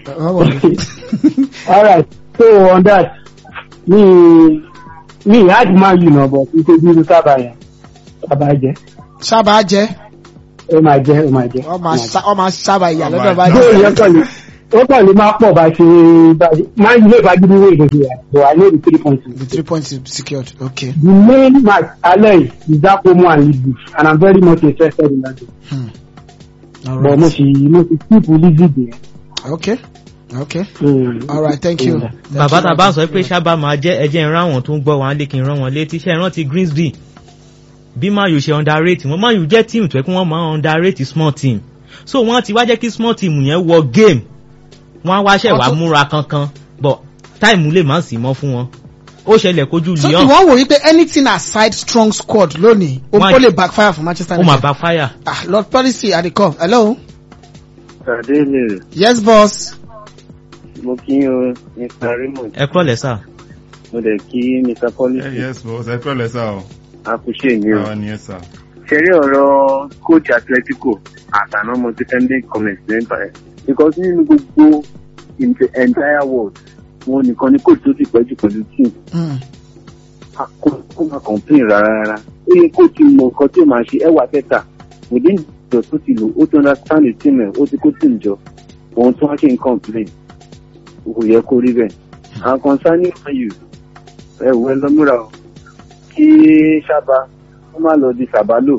Speaker 5: All right, so on that me me hard man you know but it is Sábà yẹn. Sábà jẹ́.
Speaker 1: Sábà jẹ́.
Speaker 5: Ó máa jẹ́ ó máa jẹ́.
Speaker 1: Ó máa sábà ìyá lọ́dọ̀ bá
Speaker 5: jẹ́. Bóyá kàn lè ó kàn lè máa pọ̀ bá ṣe máa ń lè bá gidi wé ìdòdò yà so I know the three points.
Speaker 1: The three points secured okay.
Speaker 5: The main match alẹ́ is that Como and Leeds and I'm very much interested in that game.
Speaker 1: Hmm. All
Speaker 5: right. But mo ṣì mo ṣì keep Leeds there.
Speaker 1: Okay. Okay.
Speaker 5: Mm.
Speaker 1: All right, thank you.
Speaker 2: Bàbá tá a bá sọ pé Ṣaba máa jẹ́ ẹjẹ́ ìran àwọn tó ń gbọ́ wọn á lè kí n rán wọn létí iṣẹ́ ìrántí Grimsby bí Man U ṣe underrate wọn Man U jẹ́ team tó yẹ kí wọ́n máa underrate small team so wọ́n ti wá jẹ́ kí small team yẹn wọ game wọ́n á wáṣẹ̀ wá múra kankan but time lè má sí mọ́ fún wọn ó ṣẹlẹ̀ kojú Lyon.
Speaker 1: So ìwọ́n wò wípé anything aside strong squad lónìí ó kó lè backfire for Manchester
Speaker 2: United. Ó máa backfire.
Speaker 1: Ah Lord policy at the call. Hello.
Speaker 4: Adele.
Speaker 1: Yes boss.
Speaker 4: Mo kí o Mister Raymond.
Speaker 2: Ẹ kúrò lẹ́sà.
Speaker 4: Mo dẹ̀ kí Mister Policy.
Speaker 3: Yes boss ẹ kúrò lẹ́sà o.
Speaker 4: Àkùṣe mi o.
Speaker 3: Àwọn ni ẹ sà.
Speaker 4: Ṣeré ọ̀rọ̀ coach Atletico àtàná mo ti fẹ́ make comment nípa ẹ̀. Because nínú gbogbo in the entire world wọn nìkan ni coach tó ti pẹ́ jù pẹ̀lú team. Kó máa complain rárá rárá. Ó yẹ kó ti mọ nǹkan tí ó máa ṣe ẹwà tẹ́tà. Within ìjọ tó ti lò ó ti understand the team ẹ̀ ó ti kó team jọ. Òun tó wá ṣe ń complain. Kò yẹ kó rí bẹ́ẹ̀. Àwọn concerning Man U ẹ wọ ẹ lọ́múra o kí Ṣaba ó má lọ di Sàbálò.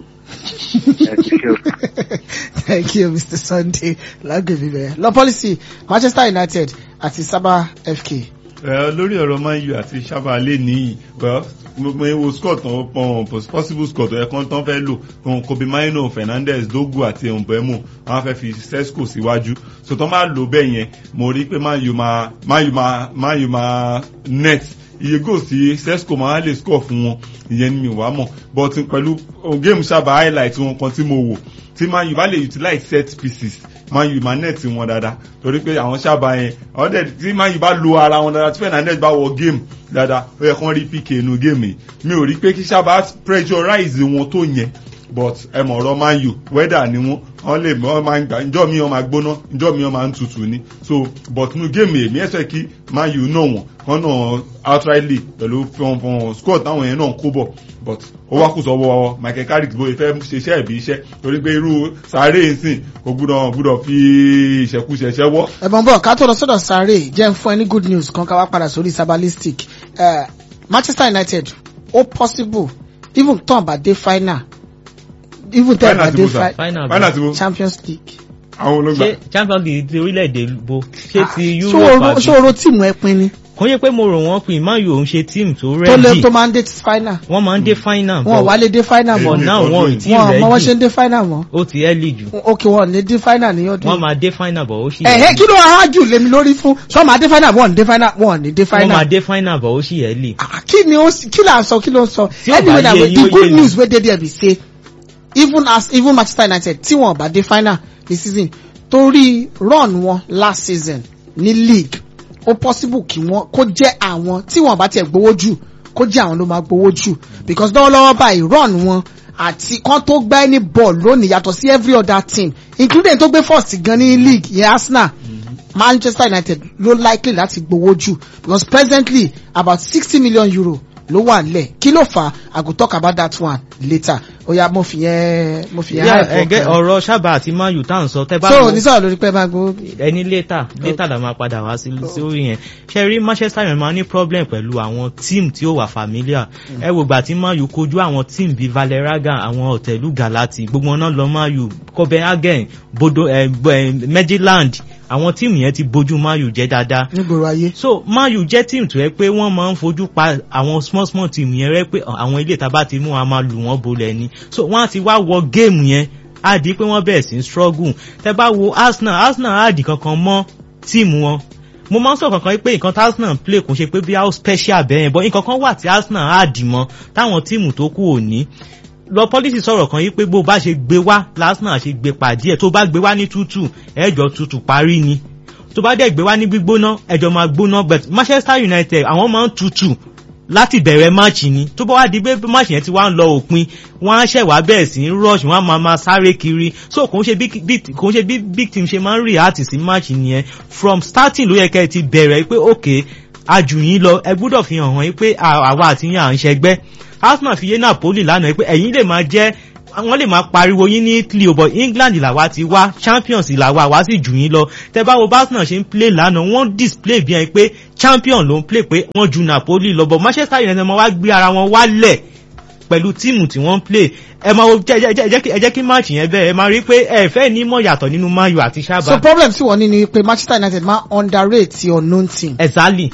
Speaker 1: Thank you Mister Sunday lágbèbí bẹ́ẹ̀. Lọ policy Manchester United àti Saba F K.
Speaker 3: ẹ lórí ọ̀rọ̀ Man U àti Ṣaba lè ní well mo wo score tán pọn possible score tó yẹ kán tán fẹ́ lò fún Kobe Maino Fernandes Dogu àti Mbemo wọ́n fẹ́ fi Sesco síwájú so tán máa lò bẹ́ẹ̀ yẹn mo rí pé Man U máa Man U máa Man U máa net iye goal sí Sesco máa lè score fún wọn ìyẹn ni mi wá mọ̀ but pẹ̀lú game Ṣaba highlight wọn kan tí mo wò tí Man U bá lè utilize set pieces Man U máa net wọn dáadáa torí pé àwọn Ṣaba yẹn ọ̀dẹ̀ tí Man U bá lo ara wọn dáadáa tí Fernandes bá wọ game dáadáa ó yẹ kán rí P K inú game yìí mi ò rí pé kí Ṣaba pressurize wọn tó yẹn but ẹ mọ̀ ọ̀rọ̀ Man U weather ni wọ́n wọ́n lè wọ́n máa ń gbà ǹjọ́ mi wọ́n máa gbóná ǹjọ́ mi wọ́n máa ń tutù ni so but nínú game èmi ẹ̀sẹ̀ kí Man U náà wọ̀n wọ́n náà outrightly pẹ̀lú fọ́nfọ́n score táwọn yẹn náà kó bọ̀ but ó wá kù sọ́wọ́ Michael Carrick bóyá fẹ́ ṣiṣẹ́ ìbí iṣẹ́ torí pé irú sáré ìsìn kò gbúdọ̀ gbúdọ̀ fi ìṣẹ̀kúṣẹ̀ ṣẹ́wọ́.
Speaker 1: ẹ̀bọ̀n bọ̀ ká tó lọ sọ́dọ̀ sáré jẹ́ ń fún ẹ ní good news kan ká wá padà sórí Sabalistic uh, Manchester United ó possible even tán bá dé final even tán bá dé final Champions League.
Speaker 3: àwọn olóńgbà
Speaker 2: ṣé Champions League ti orílẹ̀-èdè bo ṣé ti Europe
Speaker 1: àti ṣé oró tíìmù ẹ pin ni.
Speaker 2: kò yẹ pé mo rò wọ́n pin Man U òun ṣe team tó
Speaker 1: tó
Speaker 2: ready
Speaker 1: lè tó máa ń dé final.
Speaker 2: wọ́n máa ń dé final
Speaker 1: wọn wà lè dé final
Speaker 2: but
Speaker 1: mọ́
Speaker 2: now wọn ò tí
Speaker 1: wọn mọ wọ́n ṣe ń
Speaker 2: ready
Speaker 1: dé final mọ́.
Speaker 2: ó ti early jù
Speaker 1: ok wọn ní dé final ní ọdún.
Speaker 2: wọ́n máa dé final but ó ṣì
Speaker 1: ẹ̀hẹ́ kí ló wá jù lèmi lórí fún sọ ma dé final wọn ní dé final wọn ní dé
Speaker 2: wọ́n
Speaker 1: final.
Speaker 2: máa dé final but ó ṣì early.
Speaker 1: Ah, kí ni ó kí là ń sọ kí ló ń sọ
Speaker 2: Tí ò bá
Speaker 1: anyway na
Speaker 2: yé
Speaker 1: the
Speaker 2: yín, ó
Speaker 1: good
Speaker 2: yé
Speaker 1: news wey dey there be say even as even Manchester United tí wọn bá dé final this season torí run wọn last season ní league ó possible kí wọ́n kó jẹ́ àwọn tí wọ́n bá tiẹ̀ gbowó jù kó jẹ́ àwọn ló máa gbowó jù because lọ́wọ́lọ́wọ́ báyìí run wọn àti kan tó gbá any ball lónìí yàtọ̀ sí every other team including tó gbé first gan ní league yẹn Arsenal Manchester United ló likely láti gbowó jù because presently about sixty million euro ló wà nílẹ̀ kí ló fà á I go talk about that one later oya mo fi yẹn mo fi yẹn
Speaker 2: high for ọ̀rọ̀ Ṣábà àti Man U tá à ń sọ tẹ́ bá
Speaker 1: so ní sọ̀rọ̀ lórí pé máa gbó
Speaker 2: ẹni later later la máa padà wá sí orí yẹn ṣe rí Manchester United máa ní problem pẹ̀lú àwọn team tí ó wà familiar ẹ wò gbà tí Man U kojú àwọn team bíi Valeraga àwọn Ọ̀tẹ̀lú Galati gbogbo náà lọ Man U Copenhagen Bodo eh, Midtjylland àwọn tíìmù yẹn ti bójú Man U jẹ́ dáadáa
Speaker 1: nígboro ayé
Speaker 2: so Man U jẹ́ tíìmù tó yẹ pé wọ́n máa ń fojú pa àwọn small small tíìmù yẹn rẹ́ pé àwọn ilé ìta bá ti mú wọn máa lù wọ́n bolẹ̀ ni so wọ́n á ti wá wọ géèmù yẹn á di pé wọ́n bẹ̀rẹ̀ sí struggle tẹ́ bá wo Arsenal Arsenal á di kankan mọ́ tíìmù wọn mo máa ń sọ kankan pé nǹkan tí Arsenal play kò ṣe pé bí how special bẹ́ẹ̀ but nǹkan kan wà tí Arsenal á dì mọ́ táwọn tíìmù tó kù ò ní lọ policy sọ̀rọ̀ kan yí pé bó bá ṣe gbé wá Arsenal ṣe gbé pàdé ẹ̀ tó bá gbé wá ní tútù ẹjọ́ tútù parí ni tó bá dẹ̀ gbé wá ní gbígbóná ẹjọ́ máa gbóná but Manchester United àwọn máa ń tútù láti bẹ̀rẹ̀ máàcì ni tó bá wá di pé máàcì yẹn ti wá ń lọ òpin wọ́n á ṣẹ̀ wá bẹ̀rẹ̀ sí ń rush wọ́n á máa máa sáré kiri so kò ń ṣe bí kò ń ṣe bí big team ṣe máa ń react sí máàcì nìyẹn from starting ló yẹ kẹ́ ẹ ti bẹ̀rẹ̀ pé okay ajù yín lọ ẹ gbọ́dọ̀ fi hàn wọ́n pé àwa àti yín à ń ṣẹgbẹ́ Arsenal fi yé Napoli lánàá pé ẹ̀yin lè máa jẹ́ wọ́n lè máa pariwo yín ní Italy but England làwa ti wá champions làwa wá sì jù yín lọ tẹ́ bá wo Arsenal ṣe ń play lánàá wọ́n display bí ẹni pé champion ló ń play pé wọ́n ju Napoli lọ but Manchester United máa wá gbé ara wọn wálẹ̀ pẹ̀lú tíìmù tí wọ́n ń play ẹ máa wo ẹ jẹ́ kí match yẹn bẹ́ẹ̀ ẹ máa rí pé ẹ fẹ́ ní mọ̀ yàtọ̀ nínú Man U àti Ṣábà.
Speaker 1: so problem tí wọ́n ní ni pé Manchester United máa underrate unknown team.
Speaker 2: exactly.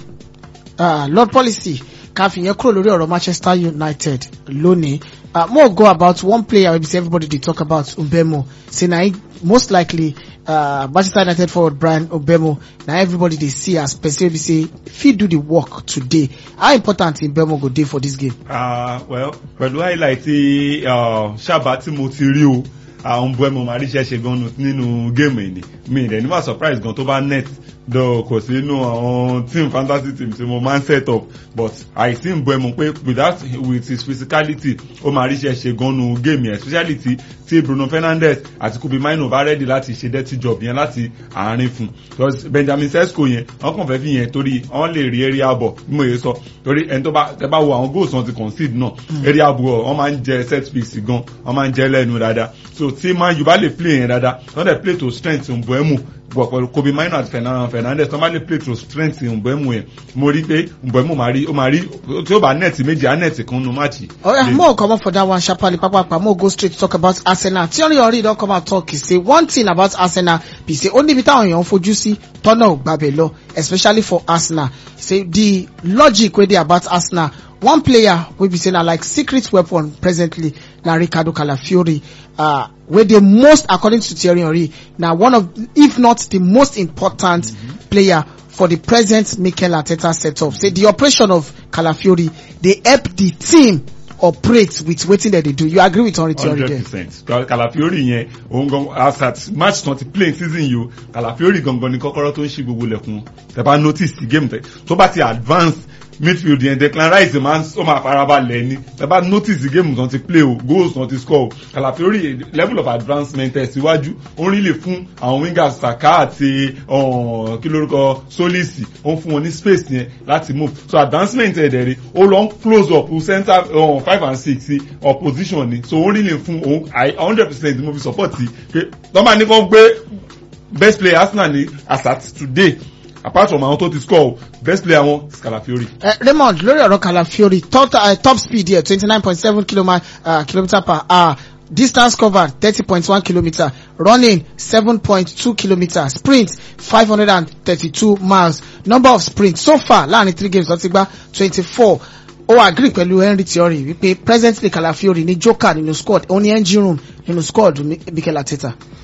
Speaker 1: Uh, Lord policy ká fi yẹn kúrò lórí ọ̀rọ̀ Manchester United lónìí uh, more go about one player wey be say everybody dey talk about Mbeumo say na most likely uh, Manchester United forward Bryan Mbeumo na everybody dey see as person wey be say fit do the work today how important Mbeumo go dey for this game.
Speaker 3: Uh, well pẹ̀lú highlight ti uh, Ṣábà tí mo ti rí o àwọn Mbeumo máa ríṣẹ́ ṣe gan nínú géèmù yìí ni mi ìdẹ̀ ní wà surprise gan tó bá net though kò sí inú àwọn team fantasy team tí mo máa ń set up but àìsí Mbeumo pé without with his physicality ó máa ríṣẹ́ ṣe gan nu géèmù yẹn especially ti ti Bruno Fernandes àti Kobe Mainoo bá ready láti ṣe dirty job yẹn láti àárín fún because Benjamin Sesko yẹn wọ́n kàn fẹ́ fi yẹn torí wọ́n lè rí area ball bí mo yẹ sọ torí ẹni tó bá tẹ bá wo àwọn goals wọn ti concede náà area ball wọ́n máa ń jẹ set piece gan wọ́n máa ń jẹ lẹ́nu dáadáa so tí Man U bá lè play yẹn dáadáa wọ́n dẹ̀ play to strength Mbeumo bọ̀ pẹ̀lú Kobe Mainoo àti Fernandes tó máa lè play to strength Mbeumo yẹn mo rí pé Mbeumo máa rí ó máa rí tí ó bá net méjì á net kan nu máàcì.
Speaker 1: oya mo comot for that one sharparly papapa mo go straight to talk about Arsenal Thierry Henry don come out talk say one thing about Arsenal be say ó níbi táwọn èèyàn fojú sí tọ́nà ò gbàbẹ̀ lọ especially for Arsenal say the logic wey dey about Arsenal one player wey be say na like secret weapon presently na Ricardo Calafiori uh, wey dey most according to Thierry Henry na one of if not the most important mm-hmm. player for the present Mikel Arteta setup say the operation of Calafiori dey help the team operate with wetin dem dey do you agree with Henry Thierry there.
Speaker 3: hundred percent Calafiori yẹn òun gan as at match twenty playing season yìí o Calafiori gangan ni kọ́kọ́rọ́ tó ń ṣí gbogbo lẹ̀kùn tẹ́ bá notice the game tó bá ti advance midfield yẹn Declan Rice máa ń ó máa farabalẹ̀ ni tẹ́ bá notice the game tán ti play o goals tán ti score o Calafiori level of advancement ẹ̀ síwájú ó ń rí lè fún àwọn wingers Saka àti kí lórúkọ Solisi ó ń fún wọn ní space yẹn láti move so advancement ẹ̀ dẹ̀ rí ó lọ ń close up center uh, five and six sí opposition ni so ó ń rí lè fún òun hundred percent mo fi support ti pé lọ́mọ ní kò gbé best player Arsenal ni as at today apart from àwọn tó ti score best player wọn Calafiori.
Speaker 1: Uh, Raymond lórí ọ̀rọ̀ Calafiori top, uh, top speed here twenty nine point seven kilometer uh, kilometer per hour distance covered thirty point one kilometer running seven point two kilometer sprint five hundred thirty two miles number of sprints so far láàrin three games láti gbá twenty four ó agree pẹ̀lú Henry Thierry wípé presently Calafiori ní joker nínú squad ó ní engine room nínú squad Mikel Arteta.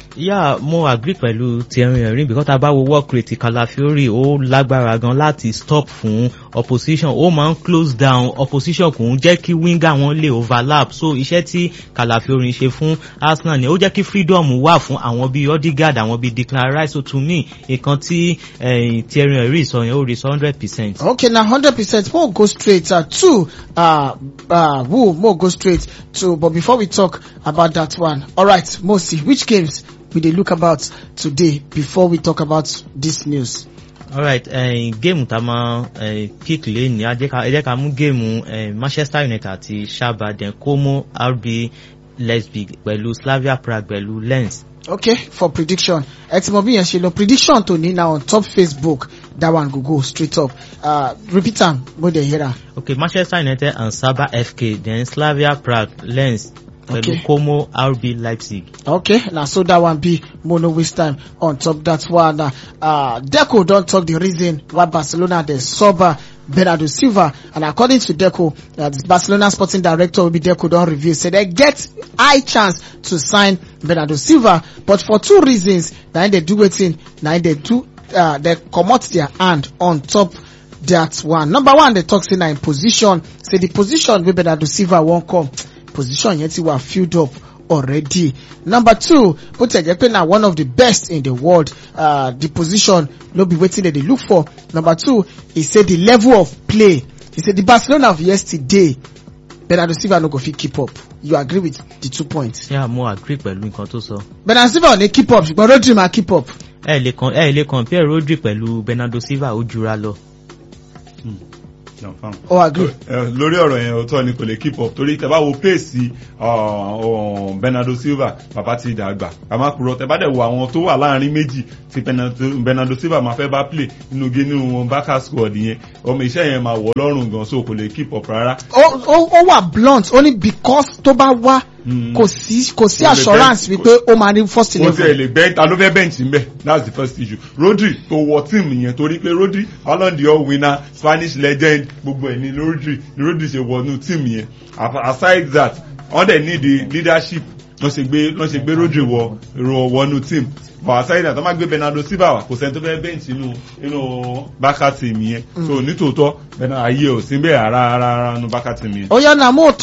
Speaker 2: Yeah, mo agree pẹ̀lú Thierry Henry because tá bá wo work rate Calafiori ó lágbára gan láti stop fún opposition, ó máa ń close down opposition kò ń jẹ́ kí winger wọn lè overlap, so iṣẹ́ tí Calafiori ń ṣe fún Arsenal ni ó jẹ́ kí freedom wà fún àwọn bíi Odegaard, àwọn bíi Declan Rice, so to me nǹkan tí eh, Thierry Henry sọ yẹn ó rí one hundred percent.
Speaker 1: Okay, now one hundred percent more go straight uh, to uh uh who more go straight to, but before we talk about that one, all right, Mosi, which games we dey look about today before we talk about this news?
Speaker 2: Alright, uh, game tá máa uh, pick lane ẹ jẹ́ ká mú game uh, Manchester United àti Shabba, then Como, R B Leipzig pẹ̀lú Slavia Prague pẹ̀lú Lens.
Speaker 1: Okay, for prediction, Etimobi and Shilo prediction to ni now on top Facebook. That one go go straight up. Uh, repeat am, go there here.
Speaker 2: Okay, Manchester United and Saba F K, then Slavia Prague, Lens,
Speaker 1: Okay.
Speaker 2: Como, R B Leipzig.
Speaker 1: Okay, now so that one be mono waste time on top that one. Uh, Deco don't talk the reason why Barcelona they sober Bernardo Silva, and according to Deco, uh, the Barcelona sporting director will be Deco don't review, say they get high chance to sign Bernardo Silva, but for two reasons, now they do it in, now they do, uh, they come out their hand on top that one. Number one, they talk say in position, say the position where Bernardo Silva won't come. Position yet you are filled up already. Number two, put a now one of the best in the world. Uh, the position no be waiting that they look for. Number two, he said the level of play. He said the Barcelona of yesterday, Bernardo Silva no go fit keep up. You agree with the two points?
Speaker 2: Yeah, mo agree pẹ̀lú nǹkan tó sọ.
Speaker 1: Bernardo Silva ò lè keep up, ṣùgbọ́n Rodri máa keep up.
Speaker 2: Ẹ lè kan ẹ lè compare Rodri pẹ̀lú Bernardo Silva ó jura lọ.
Speaker 1: Oh, agree.
Speaker 3: Lórí ọ̀rọ̀ yẹn ọ̀tọ̀ ni kò lè keep up torí tẹ́ bá wo pace Bernardo Silva bàbá ti dàgbà àmọ́ kúrò tẹ́ bá dẹ̀ wo àwọn tó wà láàrin méjì tí Bernardo Silva máa fẹ́ bá play nínú gé nínú wọn Barca squad yẹn ọmọ iṣẹ́ yẹn máa wọ̀ lọ́rùn gan so kò lè keep up rárá.
Speaker 1: ó ó ó wà blunt only because tó bá wá kò sí kò sí assurance wípé ó máa ní first eleven.
Speaker 3: kò sí ẹ̀ lè bẹ́ẹ̀ ta ló fẹ́ bench ń bẹ̀ that's the first issue. Rodri tó wọ team yẹn torí pé Rodri Ballon d'Or winner Spanish legend gbogbo ẹ̀ ní Rodri ní Rodri ṣe wọnú team yẹn aside that wọ́n dẹ̀ need the leadership wọ́n ṣe gbé wọ́n ṣe gbé Rodri wọ wọnú team but aside that wọ́n máa gbé Bernardo Silva wá kò sẹ́ni tó fẹ́ bench inú inú Barca team yẹn so nítòótọ́ Bernardo ayé ò sí bẹ́ẹ̀ rárá rárá nínú Barca team yẹn.
Speaker 1: ó yá na mo